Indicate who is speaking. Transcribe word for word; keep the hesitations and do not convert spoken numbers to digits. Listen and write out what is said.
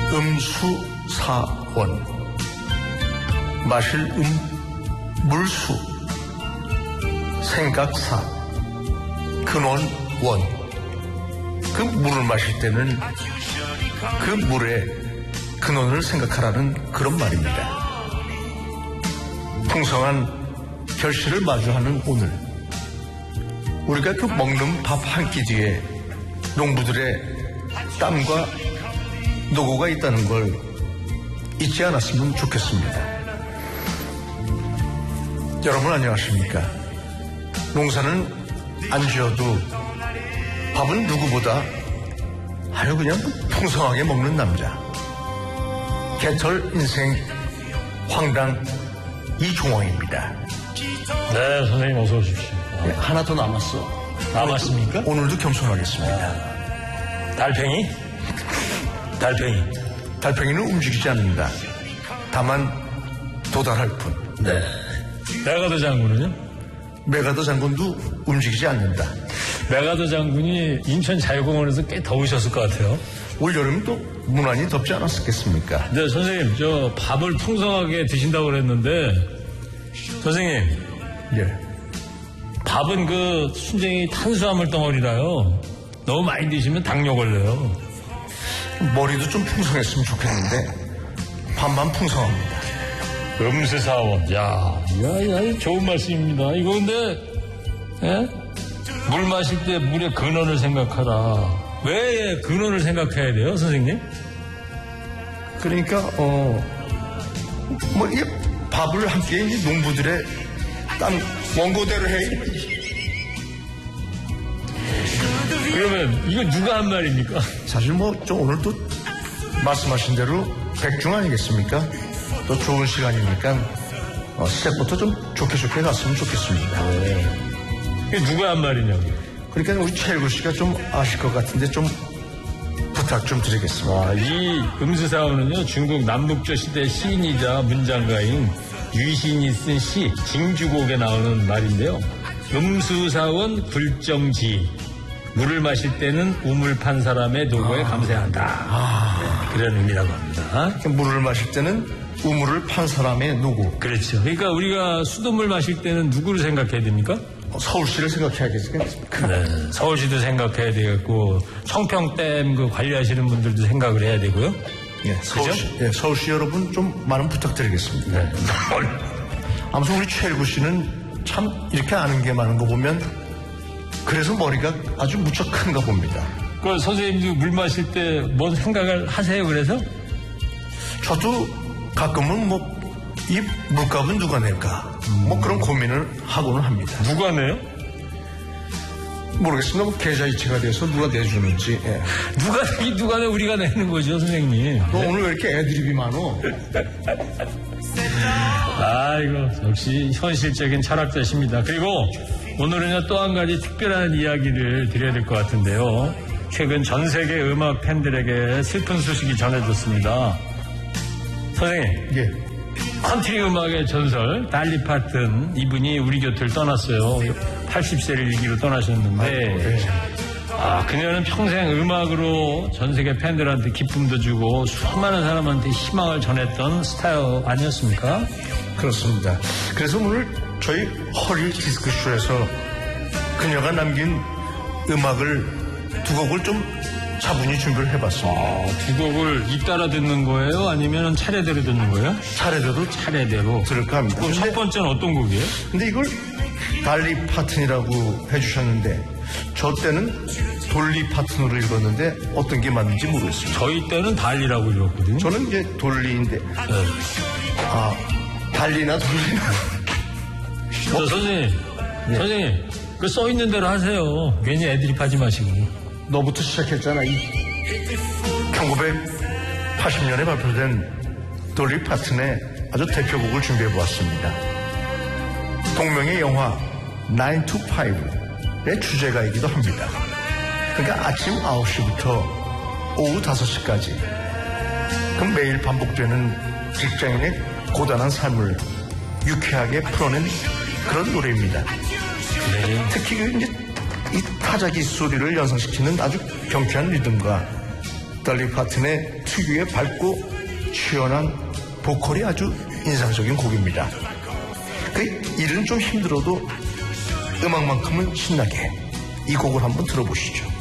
Speaker 1: 음수사원. 마실 음, 물수, 생각사, 근원, 원. 그 물을 마실 때는 그 물의 근원을 생각하라는 그런 말입니다. 풍성한 결실을 마주하는 오늘, 우리가 그 먹는 밥 한 끼 뒤에 농부들의 땀과 노고가 있다는 걸 잊지 않았으면 좋겠습니다. 여러분 안녕하십니까? 농사는 안 지어도 밥은 누구보다 아주 그냥 풍성하게 먹는 남자. 개털 인생 황당 이종황입니다.
Speaker 2: 네, 선생님 어서 오십시오.
Speaker 1: 네, 하나 더 남았어.
Speaker 2: 남았습니까?
Speaker 1: 오늘도 겸손하겠습니다.
Speaker 2: 아, 달팽이? 달팽이.
Speaker 1: 달팽이는 움직이지 않는다. 다만 도달할 뿐.
Speaker 2: 네. 메가더 장군은요?
Speaker 1: 메가더 장군도 움직이지 않는다.
Speaker 2: 메가더 장군이 인천 자유공원에서 꽤 더우셨을 것 같아요.
Speaker 1: 올 여름은 또 무난히 덥지 않았겠습니까?
Speaker 2: 네, 선생님, 저 밥을 풍성하게 드신다고 그랬는데, 선생님.
Speaker 1: 예.
Speaker 2: 밥은 그 순전히 탄수화물 덩어리라요. 너무 많이 드시면 당뇨 걸려요.
Speaker 1: 머리도 좀 풍성했으면 좋겠는데 반반 풍성합니다.
Speaker 2: 음수사원. 야, 야, 야, 좋은 말씀입니다. 이거 근데, 예? 물 마실 때 물의 근원을 생각하라. 왜 근원을 생각해야 돼요, 선생님?
Speaker 1: 그러니까, 어, 뭐, 이 밥을 함께 이 농부들의 땀 원고대로 해.
Speaker 2: 그러면 이거 누가 한 말입니까?
Speaker 1: 사실 뭐, 좀 오늘 또 말씀하신 대로 백중 아니겠습니까? 또 좋은 시간이니까, 어, 시작부터 좀 좋게 좋게 갔으면 좋겠습니다.
Speaker 2: 네. 이게 누가 한 말이냐고.
Speaker 1: 그러니까 우리 최일구 씨가 좀 아실 것 같은데 좀 부탁 좀 드리겠습니다.
Speaker 2: 와, 이 음수사원은요, 중국 남북조 시대 시인이자 문장가인 유신이 쓴 시, 징주곡에 나오는 말인데요. 음수사원 굴정지. 물을 마실 때는 우물 판 사람의 노고에 아. 감사한다. 아. 네, 그런 의미라고 합니다.
Speaker 1: 물을 마실 때는 우물을 판 사람의 노고.
Speaker 2: 그렇죠. 그러니까 우리가 수돗물 마실 때는 누구를 생각해야 됩니까?
Speaker 1: 서울시를 생각해야겠습니까?
Speaker 2: 네, 서울시도 생각해야 되겠고, 청평댐 그 관리하시는 분들도 생각을 해야 되고요.
Speaker 1: 예, 서울시, 예, 서울시 여러분 좀 많은 부탁드리겠습니다. 네. 아무튼 우리 최일구 씨는 참 이렇게 아는 게 많은 거 보면 그래서 머리가 아주 무척 큰가 봅니다.
Speaker 2: 그 선생님도 물 마실 때 뭔 생각을 하세요, 그래서?
Speaker 1: 저도 가끔은 뭐 이 물값은 누가 낼까? 음. 뭐 그런 고민을 하고는 합니다.
Speaker 2: 누가 내요?
Speaker 1: 모르겠습니다. 뭐 계좌이체가 돼서 누가 내주는지. 예.
Speaker 2: 누가 이 누가 내 우리가 내는 거죠, 선생님.
Speaker 1: 너 네? 오늘 왜 이렇게 애드립이 많어?
Speaker 2: 아이고, 역시 현실적인 철학자십니다. 그리고 오늘은요 또 한 가지 특별한 이야기를 드려야 될 것 같은데요. 최근 전 세계 음악 팬들에게 슬픈 소식이 전해졌습니다. 선생님.
Speaker 1: 예.
Speaker 2: 컨트리 음악의 전설 달리 파튼 이분이 우리 곁을 떠났어요. 팔십 세를 일기로 떠나셨는데
Speaker 1: 아이고, 네.
Speaker 2: 아, 그녀는 평생 음악으로 전 세계 팬들한테 기쁨도 주고 수많은 사람한테 희망을 전했던 스타일 아니었습니까?
Speaker 1: 그렇습니다. 그래서 오늘 저희 허리 디스크쇼에서 그녀가 남긴 음악을 두 곡을 좀 차분히 준비를 해봤습니다.
Speaker 2: 아, 두 곡을 잇따라 듣는 거예요? 아니면 차례대로 듣는 거예요?
Speaker 1: 차례대로
Speaker 2: 차례대로
Speaker 1: 들을까 합니다.
Speaker 2: 그럼 첫 번째는 어떤 곡이에요?
Speaker 1: 근데 이걸 달리 파튼이라고 해주셨는데 저 때는 돌리 파튼으로 읽었는데 어떤 게 맞는지 모르겠습니다.
Speaker 2: 저희 때는 달리라고 읽었거든요.
Speaker 1: 저는 이제 돌리인데
Speaker 2: 네.
Speaker 1: 아 달리나 돌리나
Speaker 2: 뭐? 저 선생님 네. 선생님 그 써있는 대로 하세요. 괜히 애드립 하지 마시고.
Speaker 1: 너부터 시작했잖아. 이 천구백팔십 년에 발표된 돌리 파튼의 아주 대표곡을 준비해보았습니다. 동명의 영화 나인 투 파이브의 주제가이기도 합니다. 그러니까 아침 아홉 시부터 오후 다섯 시까지 그럼 매일 반복되는 직장인의 고단한 삶을 유쾌하게 풀어낸 그런 노래입니다. 네. 특히 그 이제 이 타자기 소리를 연상시키는 아주 경쾌한 리듬과 dolly 파튼의 특유의 밝고 시원한 보컬이 아주 인상적인 곡입니다. 그 일은 좀 힘들어도 음악만큼은 신나게 이 곡을 한번 들어보시죠.